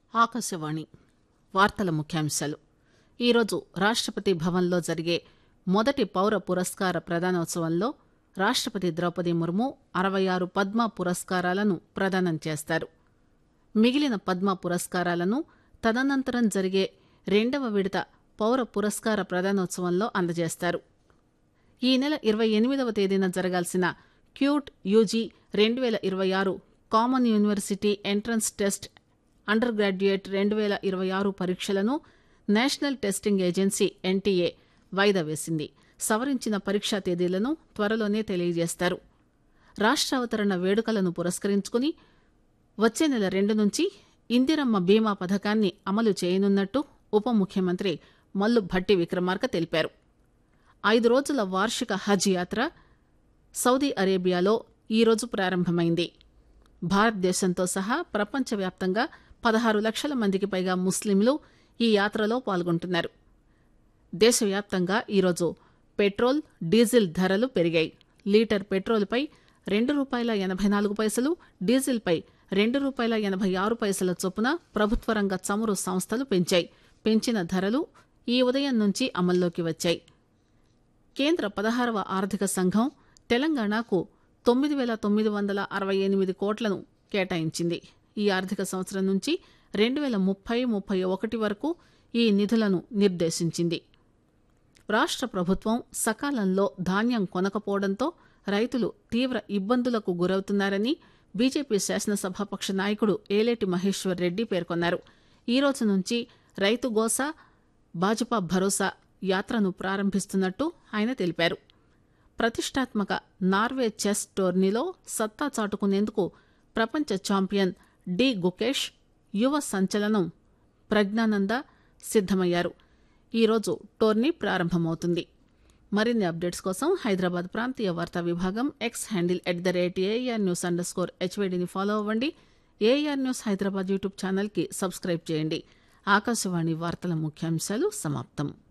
ఆకాశవాణి వార్తల ముఖ్యాంశాలు. ఈరోజు రాష్టపతి భవన్లో జరిగే మొదటి పౌర పురస్కార ప్రదానోత్సవంలో రాష్టపతి ద్రౌపది ముర్ము 66 పద్మ పురస్కారాలను ప్రదానం చేస్తారు. మిగిలిన పద్మ పురస్కారాలను తదనంతరం జరిగే 2వ విడత పౌర పురస్కార ప్రదానోత్సవంలో అందజేస్తారు. ఈ నెల 28వ తేదీన జరగాల్సిన cute UG 2026 common university entrance test under graduate 2026 పరీక్షలను నేషనల్ టెస్టింగ్ ఏజెన్సీ ఎన్టీఏ వాయిదా వేసింది. సవరించిన పరీక్షా తేదీలను త్వరలోనే తెలియజేస్తారు. రాష్ట్రావతరణ వేడుకలను పురస్కరించుకుని వచ్చే నెల 2 నుంచి ఇందిరమ్మ బీమా పథకాన్ని అమలు చేయనున్నట్టు ఉప ముఖ్యమంత్రి మల్లు భట్టి విక్రమార్క తెలిపారు. 5 రోజుల వార్షిక హజ్ యాత్ర సౌదీ అరేబియాలో ఈరోజు ప్రారంభమైంది. భారతదేశంతో సహా ప్రపంచవ్యాప్తంగా 16 లక్షల మందికి పైగా ముస్లింలు ఈ యాత్రలో పాల్గొంటున్నారు. దేశవ్యాప్తంగా ఈరోజు పెట్రోల్, డీజిల్ ధరలు పెరిగాయి. లీటర్ పెట్రోల్పై ₹2.84, డీజిల్పై ₹2.86 చొప్పున ప్రభుత్వ రంగ చమురు సంస్థలు పెంచాయి. పెంచిన ధరలు ఈ ఉదయం నుంచి అమల్లోకి వచ్చాయి. కేంద్ర 16వ ఆర్థిక సంఘం తెలంగాణకు 9,968 కోట్లను కేటాయించింది. ఈ ఆర్థిక సంవత్సరం నుంచి 2030-31 వరకు ఈ నిధులను నిర్దేశించింది. రాష్ట్ర ప్రభుత్వం సకాలంలో ధాన్యం కొనకపోవడంతో రైతులు తీవ్ర ఇబ్బందులకు గురవుతున్నారని బీజేపీ శాసనసభాపక్ష నాయకుడు ఏలేటి మహేశ్వర్ రెడ్డి పేర్కొన్నారు. ఈ రోజు నుంచి రైతు గోస, భాజపా భరోసా యాత్రను ప్రారంభిస్తున్నట్టు ఆయన తెలిపారు. ప్రతిష్టాత్మక నార్వే చెస్ టోర్నీలో సత్తా చాటుకునేందుకు ప్రపంచ ఛాంపియన్ డి గుకేష్, యువ సంచలనం ప్రజ్ఞానంద సిద్దమయ్యారు. ఈరోజు టోర్నీ ప్రారంభమవుతుంది. మరిన్ని అప్డేట్స్ కోసం హైదరాబాద్ ప్రాంతీయ వార్తా విభాగం ఎక్స్ హ్యాండిల్ @AIR_HVDని ఫాలో అవ్వండి. ఏఆర్ న్యూస్ హైదరాబాద్ యూట్యూబ్ ఛానల్కి సబ్స్క్రైబ్ చేయండి. ఆకాశవాణి వార్తల ముఖ్యాంశాలు సమాప్తం.